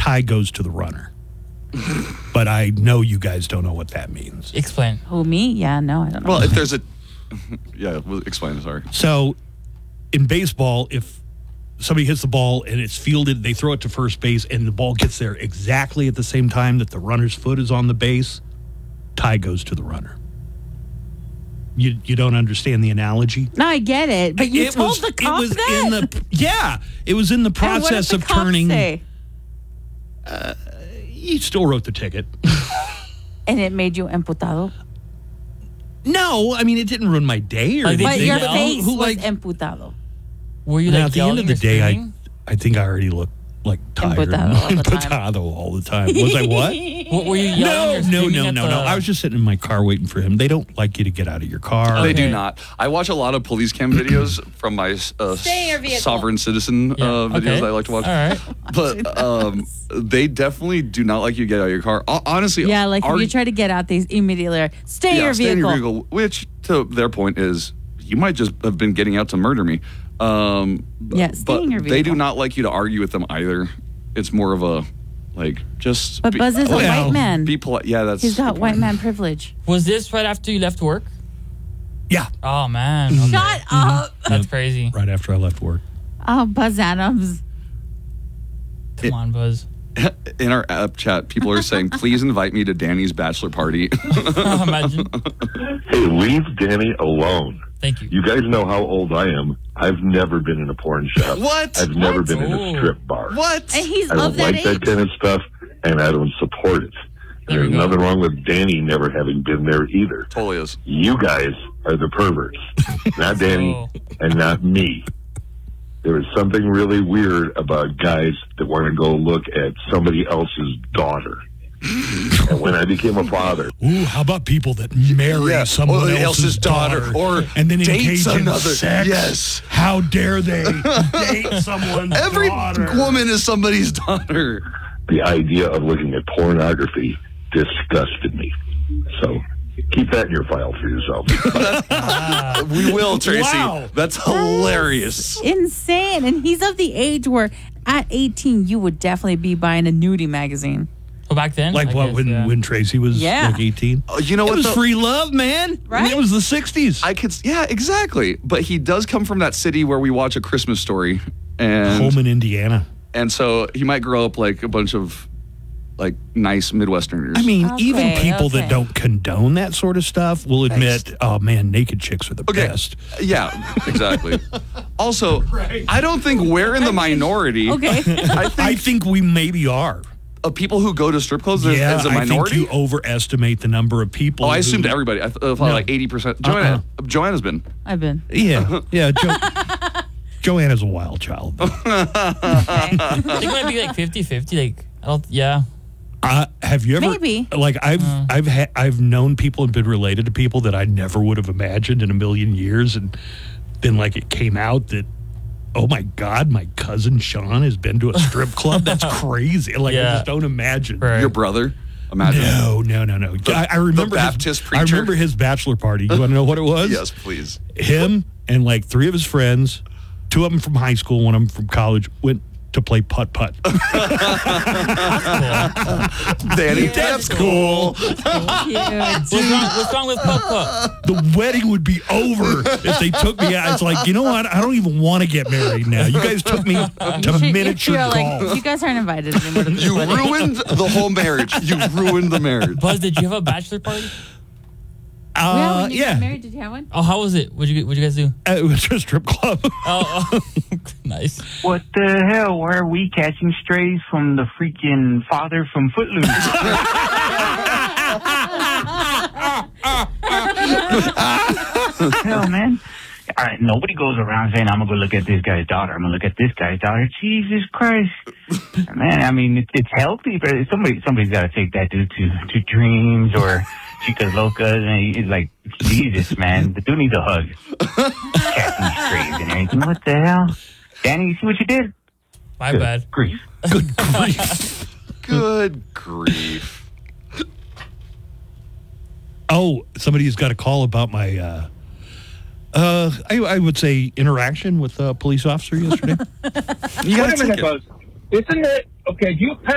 tie goes to the runner. But I know you guys don't know what that means. Explain. Who, me? Yeah, no, I don't know. Well, if there's a... Yeah, explain, sorry. So in baseball, if somebody hits the ball and it's fielded, they throw it to first base, and the ball gets there exactly at the same time that the runner's foot is on the base, tie goes to the runner. You don't understand the analogy? No, I get it, but you told the cop that. It was in the process and what did the of cop turning. Say? He still wrote the ticket. And it made you emputado? No, I mean, it didn't ruin my day or Like, anything. But your yell? face Who, was like- emputado. Were you Now, like at the end of the day, I think I already looked like tired. Emputado all the time. Emputado all the time. Was I what? What were you yelling? or screaming at No. the- I was just sitting in my car waiting for him. They don't like you to get out of your car. They Okay. do not. I watch a lot of police cam videos from my Stay in your vehicle. sovereign citizen videos okay. that I like to watch. All right. But they definitely do not like you to get out of your car. Honestly, Yeah, like if you try to get out, they immediately are, stay in your stay in vehicle. your vehicle, which to their point is you might just have been getting out to murder me. Yeah, stay but in your they vehicle. do not like you to argue with them either. It's more of a just. But Buzz is a well, white man. Be polite. Yeah, that's. He's got the white point. man privilege. Was this right after you left work? Yeah, Oh, man. Okay. Shut up. That's crazy. right after I left work. Oh, Buzz Adams. Come on, Buzz. In our app chat, people are saying, "Please invite me to Danny's bachelor party." Imagine. Hey, leave Danny alone. Thank you. You guys know how old I am. I've never been in a porn shop. What? I've never What? been in Oh. a strip bar. What? And he's I of don't that like age. that kind of stuff, and I don't support it. There we There's go. nothing wrong with Danny never having been there either. Totally is. You guys are the perverts, not Danny Oh. and not me. There is something really weird about guys that want to go look at somebody else's daughter. And when I became a father, Ooh, how about people that marry someone else's daughter, or and then dates engage in another? sex? Yes. How dare they date someone's Every daughter? woman is somebody's daughter. the idea of looking at pornography disgusted me. So keep that in your file for yourself. We will, Tracy. Wow. That's hilarious. Insane. And he's of the age where at 18, you would definitely be buying a nudie magazine. Well, back then? Like I what, guess, when Tracy was Yeah. like 18? You know It what? was though? free love, man. I mean, Right? it was the 60s. Yeah, exactly. But he does come from that city where we watch A Christmas Story, and Home in Indiana. so he might grow up like a bunch of like nice Midwesterners. I mean, Okay, even people okay. that don't condone that sort of stuff will admit, oh man, naked chicks are the best. Yeah, exactly. Also, I don't think we're in the minority. Okay. I think we maybe are. Of people who go to strip clubs Yeah, as a I think minority. you overestimate the number of people. I who- assumed everybody. I thought like 80%. Joanna's been. I've been. Yeah, yeah. Joanna's a wild child. I think it might be like 50-50. Like, I don't, yeah. Have you ever? Maybe. Like I've known people and been related to people that I never would have imagined in a million years, and then like it came out that, oh my God, my cousin Sean has been to a strip club. That's crazy. Like I Yeah. just don't imagine. Right. Your brother? Imagine. No. I remember Baptist I preacher? remember his bachelor party. You want to know what it was? Yes, please. Him and like 3 of his friends, 2 of them from high school, 1 of them from college, went to play putt-putt. Danny, that's cool. Cute. What's wrong with Putt Putt? The wedding would be over if they took me out. It's like, you know what? I don't even want to get married now. You guys took me to miniature You're golf. like, you guys aren't invited anymore to this You wedding. ruined the whole marriage. You ruined the marriage. Buzz, did you have a bachelor party? Yeah, when you got yeah. married, did you have one? Oh, how was it? What'd you guys do? It was a strip club. Oh, nice. What the hell? Why are we catching strays from the freaking father from Footloose? Hell, man. All right, nobody goes around saying, I'm going to go look at this guy's daughter. I'm going to look at this guy's daughter. Jesus Christ. Man, I mean, it's healthy, but somebody's got to take that dude to Dreams or Chicas Locas. And he's like, Jesus, man, the dude needs a hug. Catching strays and everything. What the hell? Danny, you see what you did? My bad. Grief. Good grief. Good grief. Oh, somebody's got a call about my, I would say, interaction with a police officer yesterday. You gotta Wait a minute, take it. Buzz. Isn't it okay? You